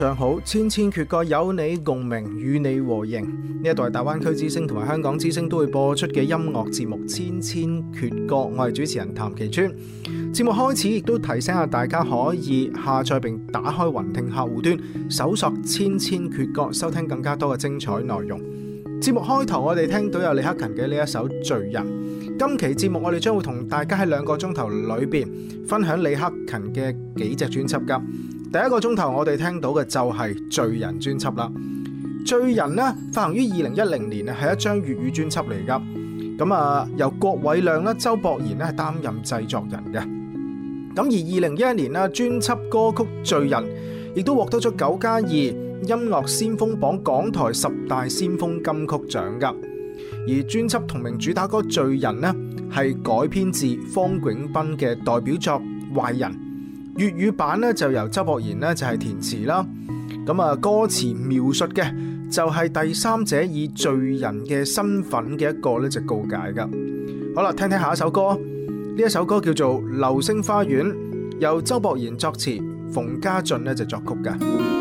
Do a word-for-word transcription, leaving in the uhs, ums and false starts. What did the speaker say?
上好，千千闕歌有你共鳴，與你和應。呢一度係大灣區之聲同埋香港之聲都會播出嘅音樂節目《千千闕歌》，我係主持人譚其川。節目開始亦都提醒下大家可以下載並打開雲聽客戶端，搜索《千千闕歌》，收聽更加多嘅精彩內容。節目開頭我哋聽到有李克勤嘅呢一首《罪人》。今期節目我哋將會同大家喺兩個鐘頭裏邊分享李克勤嘅幾隻專輯噶。第一個鐘頭我哋聽到嘅就係《罪人》專輯啦，《罪人》呢發行於二零一零年啊，係一張粵語專輯嚟噶。咁啊，由郭偉亮啦、周博賢咧係擔任製作人嘅。咁而二零一一年啦，專輯歌曲《罪人》亦都獲得咗九加二音樂先鋒榜港台十大先鋒金曲獎噶。而專輯同名主打歌《罪人》呢係改編自方炯斌嘅代表作《壞人》。粵語版咧就由周博賢咧就係填詞啦，咁啊歌詞描述嘅就係第三者以罪人嘅身份嘅一個咧就告解噶。好啦，聽聽下一首歌，呢一首歌叫做《流星花園》，由周博賢作詞，馮家俊咧就作曲噶。